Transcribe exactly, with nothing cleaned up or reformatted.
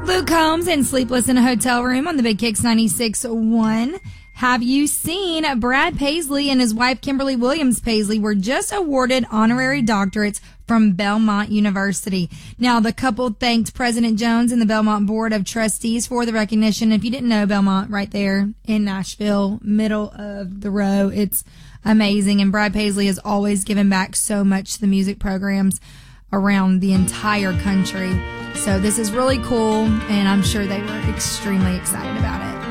Luke Combs and Sleepless in a Hotel Room on the Big Kicks ninety-six point one. Have you seen Brad Paisley and his wife Kimberly Williams Paisley were just awarded honorary doctorates from Belmont University. Now, the couple thanked President Jones and the Belmont Board of Trustees for the recognition. If you didn't know, Belmont right there in Nashville, middle of the row. It's amazing. And Brad Paisley has always given back so much to the music programs around the entire country. So this is really cool, and I'm sure they were extremely excited about it.